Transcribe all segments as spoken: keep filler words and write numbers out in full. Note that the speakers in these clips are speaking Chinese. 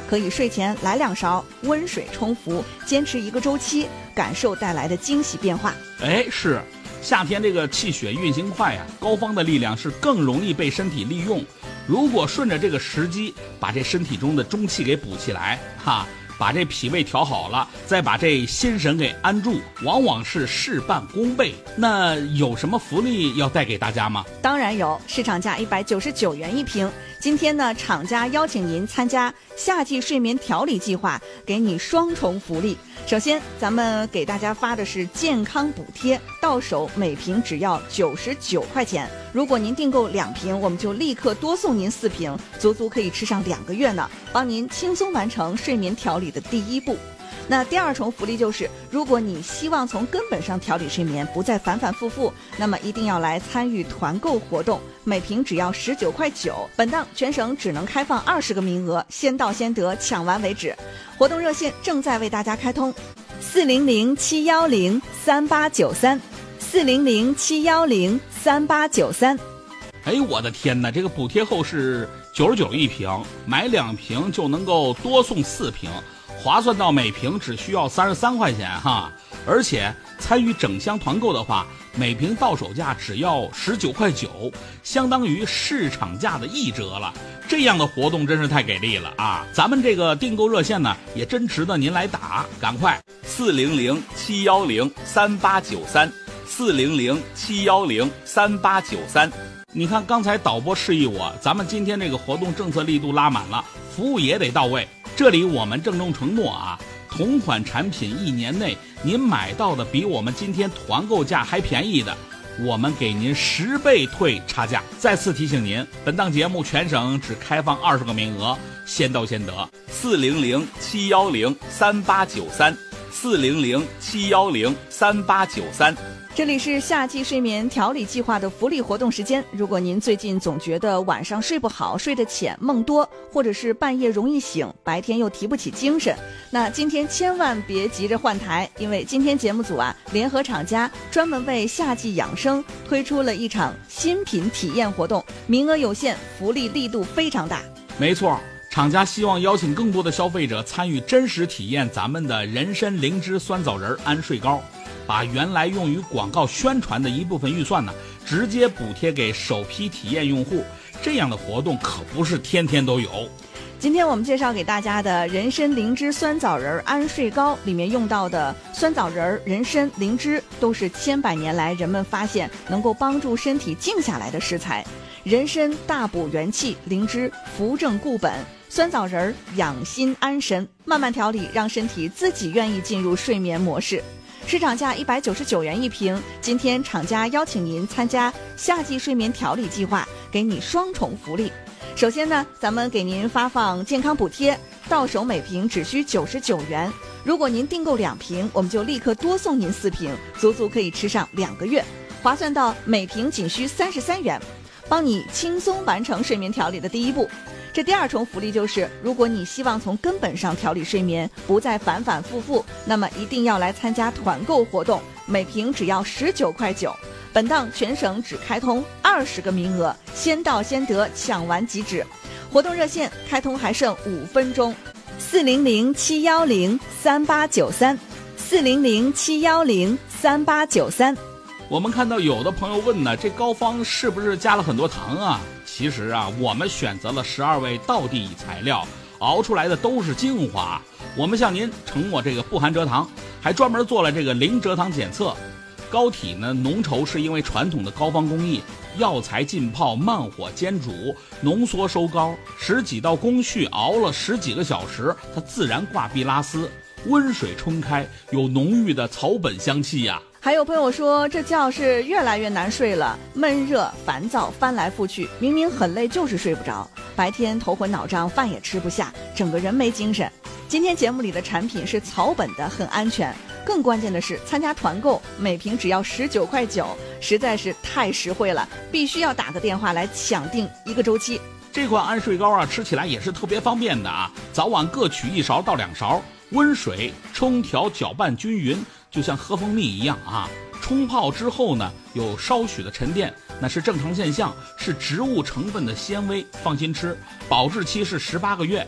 可以睡前来两勺，温水冲服，坚持一个周期，感受带来的惊喜变化。 哎，是夏天这个气血运行快啊，膏方的力量是更容易被身体利用。如果顺着这个时机，把这身体中的中气给补起来，哈，把这脾胃调好了，再把这心神给安住，往往是事半功倍。那有什么福利要带给大家吗？ 当然有，市场价一百九十九元一瓶。今天呢，厂家邀请您参加夏季睡眠调理计划，给你双重福利。首先，咱们给大家发的是健康补贴，到手每瓶只要九十九块钱。如果您订购两瓶，我们就立刻多送您四瓶，足足可以吃上两个月呢，帮您轻松完成睡眠调理的第一步。那第二重福利就是，如果你希望从根本上调理睡眠，不再反反复复，那么一定要来参与团购活动，每瓶只要十九块九。本档全省只能开放二十个名额，先到先得，抢完为止。活动热线正在为大家开通，四零零七幺零三八九三，四零零七幺零三八九三。 哎，我的天哪，这个补贴后是九十九一瓶，买两瓶就能够多送四瓶。划算到每瓶只需要三十三块钱哈，而且参与整箱团购的话，每瓶到手价只要十九块九，相当于市场价的一折了。这样的活动真是太给力了啊！咱们这个订购热线呢，也真值得您来打，赶快四零零七幺零三八九三，四零零七幺零三八九三。 你看刚才导播示意我，咱们今天这个活动政策力度拉满了，服务也得到位。这里我们郑重承诺啊，同款产品一年内您买到的比我们今天团购价还便宜的，我们给您十倍退差价。再次提醒您，本档节目全省只开放二十个名额，先到先得。 四零零七幺零三八九三，四零零七幺零三八九三。 这里是夏季睡眠调理计划的福利活动时间。如果您最近总觉得晚上睡不好，睡得浅，梦多，或者是半夜容易醒，白天又提不起精神，那今天千万别急着换台，因为今天节目组啊联合厂家专门为夏季养生推出了一场新品体验活动，名额有限，福利力度非常大。 没错，厂家希望邀请更多的消费者参与真实体验咱们的人参灵芝酸枣仁安睡膏，把原来用于广告宣传的一部分预算呢，直接补贴给首批体验用户。这样的活动可不是天天都有。 今天我们介绍给大家的人参灵芝酸枣仁安睡膏，里面用到的酸枣仁、人参、灵芝都是千百年来人们发现能够帮助身体静下来的食材。人参大补元气，灵芝扶正固本，酸枣仁养心安神，慢慢调理，让身体自己愿意进入睡眠模式。市场价一百九十九元一瓶，今天厂家邀请您参加夏季睡眠调理计划，给你双重福利。首先呢，咱们给您发放健康补贴，到手每瓶只需九十九元。如果您订购两瓶，我们就立刻多送您四瓶，足足可以吃上两个月，划算到每瓶仅需三十三元，帮你轻松完成睡眠调理的第一步。这第二重福利就是，如果你希望从根本上调理睡眠，不再反反复复，那么一定要来参加团购活动，每瓶只要十九块九。本档全省只开通二十个名额，先到先得，抢完即止。活动热线开通还剩五分钟，四零零七幺零三八九三，四零零七幺零三八九三。 我们看到有的朋友问呢，这膏方是不是加了很多糖啊？其实啊，我们选择了十二味道地材料，熬出来的都是精华。我们向您承诺这个不含蔗糖，还专门做了这个零蔗糖检测。膏体呢浓稠是因为传统的膏方工艺，药材浸泡，慢火煎煮，浓缩收膏，十几道工序熬了十几个小时，它自然挂壁拉丝，温水冲开，有浓郁的草本香气呀、啊。 还有朋友说，这觉是越来越难睡了，闷热烦躁，翻来覆去，明明很累就是睡不着，白天头昏脑胀，饭也吃不下，整个人没精神。今天节目里的产品是草本的，很安全，更关键的是参加团购，每瓶只要十九块九，实在是太实惠了，必须要打个电话来抢订一个周期。 这款安睡膏啊，吃起来也是特别方便的啊，早晚各取一勺到两勺，温水冲调搅拌均匀，就像喝蜂蜜一样啊。冲泡之后呢，有稍许的沉淀，那是正常现象，是植物成分的纤维，放心吃，保质期是十八个月。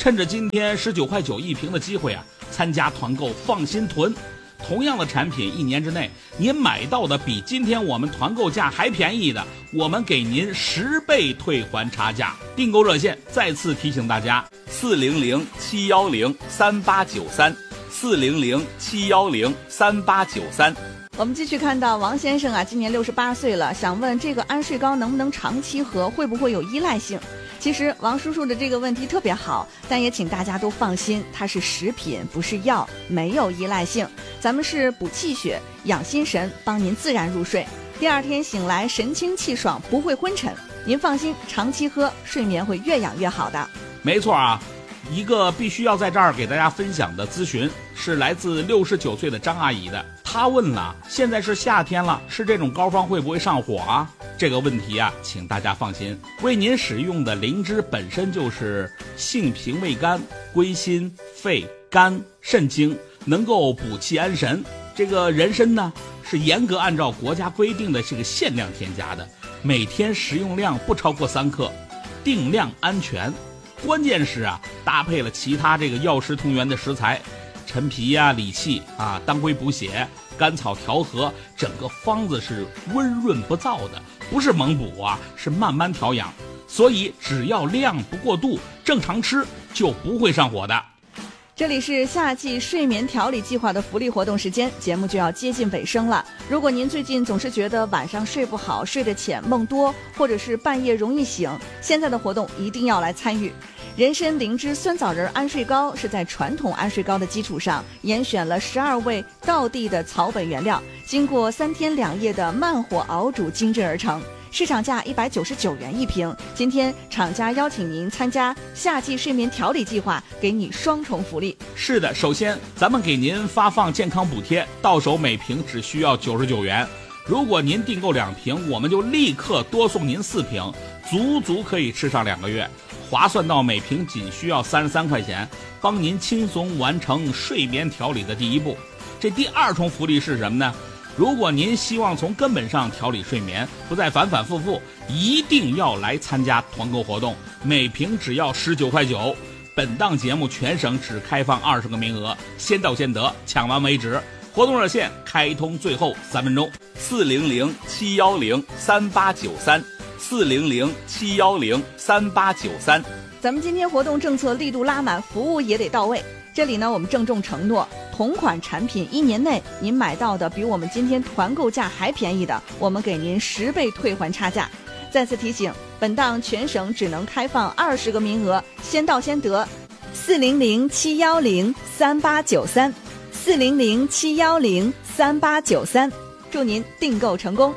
趁着今天十九块九一瓶的机会啊，参加团购放心囤。同样的产品，一年之内您买到的比今天我们团购价还便宜的，我们给您十倍退还差价。订购热线再次提醒大家： 四零零七幺零三八九三，四零零七幺零三八九三。 我们继续看到王先生啊，今年六十八岁了，想问这个安睡膏能不能长期喝，会不会有依赖性？其实王叔叔的这个问题特别好，但也请大家都放心，它是食品不是药，没有依赖性。咱们是补气血、养心神，帮您自然入睡，第二天醒来神清气爽，不会昏沉。您放心，长期喝，睡眠会越养越好的。 没错啊，一个必须要在这儿给大家分享的咨询是来自六十九岁的张阿姨的。她问了，现在是夏天了，是这种膏方会不会上火啊？这个问题啊，请大家放心，为您使用的灵芝本身就是性平味甘，归心肺肝肾经，能够补气安神。这个人参呢，是严格按照国家规定的这个限量添加的，每天食用量不超过三克，定量安全。关键是啊，搭配了其他这个药食同源的食材，陈皮呀、理气啊，当归补血，甘草调和，整个方子是温润不燥的，不是猛补啊，是慢慢调养。所以只要量不过度，正常吃就不会上火的。 这里是夏季睡眠调理计划的福利活动时间，节目就要接近尾声了。如果您最近总是觉得晚上睡不好、睡得浅、梦多，或者是半夜容易醒，现在的活动一定要来参与。人参灵芝酸枣仁安睡膏是在传统安睡膏的基础上，严选了十二味道地的草本原料，经过三天两夜的慢火熬煮精制而成。市场价一百九十九元一瓶，今天厂家邀请您参加夏季睡眠调理计划，给你双重福利。 是的，首先咱们给您发放健康补贴，到手每瓶只需要九十九元。如果您订购两瓶，我们就立刻多送您四瓶，足足可以吃上两个月，划算到每瓶仅需要三十三块钱，帮您轻松完成睡眠调理的第一步。这第二重福利是什么呢？如果您希望从根本上调理睡眠，不再反反复复，一定要来参加团购活动，每瓶只要十九块九。本档节目全省只开放二十个名额，先到先得，抢完为止。活动热线开通最后三分钟， 四零零七幺零三八九三，四零零七幺零三八九三。 咱们今天活动政策力度拉满，服务也得到位。这里呢，我们郑重承诺，同款产品一年内您买到的比我们今天团购价还便宜的，我们给您十倍退还差价。再次提醒，本档全省只能开放二十个名额，先到先得。四零零七幺零三八九三，四零零七幺零三八九三，祝您订购成功。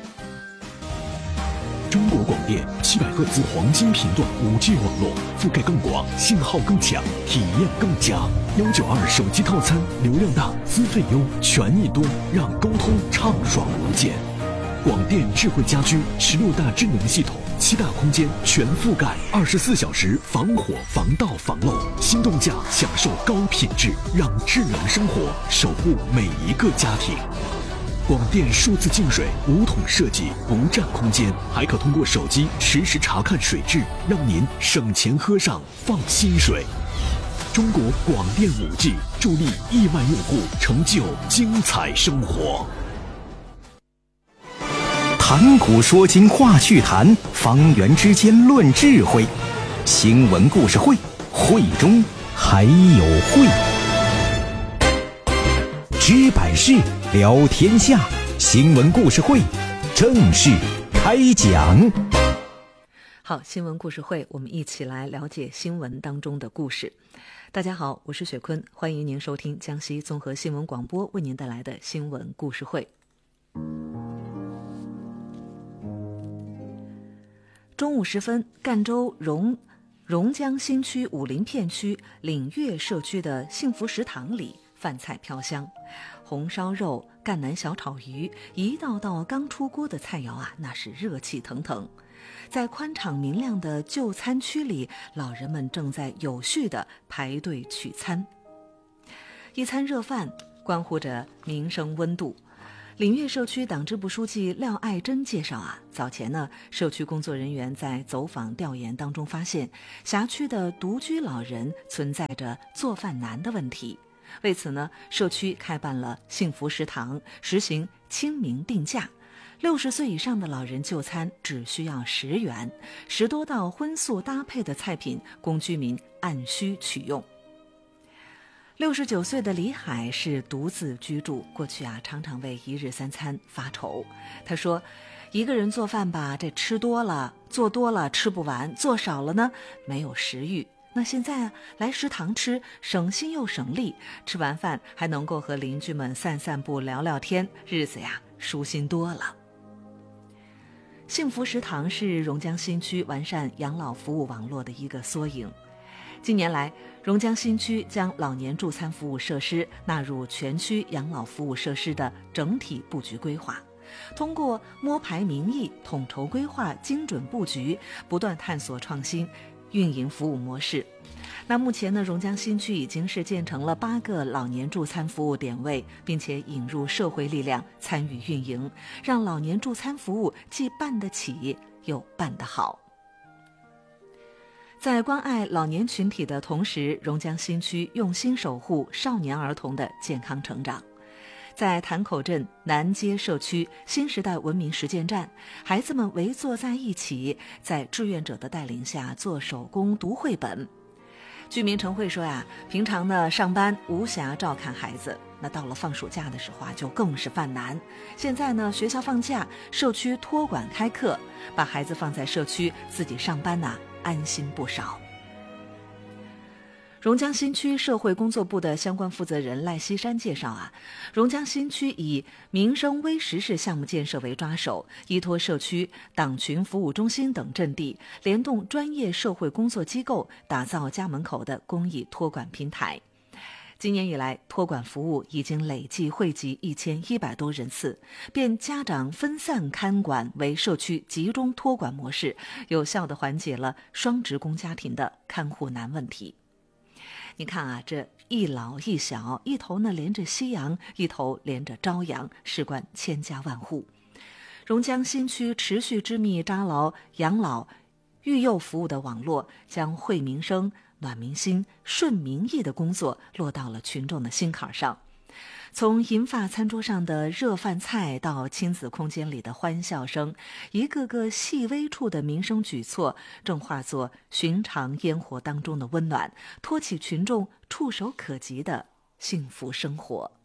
中国广电七百赫兹黄金频段 五 G 网络，覆盖更广，信号更强，体验更佳。一九二手机套餐，流量大，资费优，权益多，让沟通畅爽无间。广电智慧家居十六大智能系统，七大空间全覆盖，二十四小时防火、防盗、防漏，心动价享受高品质，让智能生活守护每一个家庭。广电数字净水无桶设计，不占空间，还可通过手机实时查看水质，让您省钱喝上放心水。中国广电 五 G 助力亿万用户成就精彩生活。 谈古说今话趣谈，方圆之间论智慧。新闻故事会，会中还有会。知百事，聊天下。新闻故事会正式开讲。 好，新闻故事会，我们一起来了解新闻当中的故事。大家好，我是雪坤，欢迎您收听江西综合新闻广播为您带来的新闻故事会。中午时分，赣州榕榕江新区武林片区岭岳社区的幸福食堂里，饭菜飘香，红烧肉、赣南小炒鱼，一道道刚出锅的菜肴啊，那是热气腾腾。在宽敞明亮的就餐区里，老人们正在有序地排队取餐。一餐热饭关乎着民生温度， 岭岳社区党支部书记廖爱珍介绍啊，早前呢，社区工作人员在走访调研当中发现，辖区的独居老人存在着做饭难的问题。为此呢，社区开办了幸福食堂，实行亲民定价。六十岁以上的老人就餐只需要十元，十多道荤素搭配的菜品供居民按需取用。六十九岁的李海是独自居住，过去啊常常为一日三餐发愁。他说，一个人做饭吧，这吃多了做多了吃不完，做少了呢没有食欲。那现在啊来食堂吃，省心又省力，吃完饭还能够和邻居们散散步聊聊天，日子呀舒心多了。幸福食堂是榕江新区完善养老服务网络的一个缩影。近年来，榕江新区将老年助餐服务设施纳入全区养老服务设施的整体布局规划，通过摸排民意、统筹规划、精准布局，不断探索创新运营服务模式。那目前呢，榕江新区已经是建成了八个老年助餐服务点位，并且引入社会力量参与运营，让老年助餐服务既办得起又办得好。在关爱老年群体的同时，榕江新区用心守护少年儿童的健康成长。在潭口镇南街社区新时代文明实践站，孩子们围坐在一起，在志愿者的带领下做手工、读绘本。居民陈慧说呀，平常呢上班无暇照看孩子，那到了放暑假的时候啊，就更是犯难。现在呢，学校放假，社区托管开课，把孩子放在社区，自己上班呐、啊，安心不少。榕江新区社会工作部的相关负责人赖锡山介绍啊，榕江新区以民生微实事项目建设为抓手，依托社区、党群服务中心等阵地，联动专业社会工作机构，打造家门口的公益托管平台。今年以来，托管服务已经累计惠及一千一百多人次，变家长分散看管为社区集中托管模式，有效地缓解了双职工家庭的看护难问题。你看啊，这一老一小，一头呢连着夕阳，一头连着朝阳，事关千家万户。榕江新区持续织密扎牢养老育幼服务的网络，将惠民生、暖民心、顺民意的工作落到了群众的心坎上。从银发餐桌上的热饭菜到亲子空间里的欢笑声，一个个细微处的民生举措正化作寻常烟火当中的温暖，托起群众触手可及的幸福生活。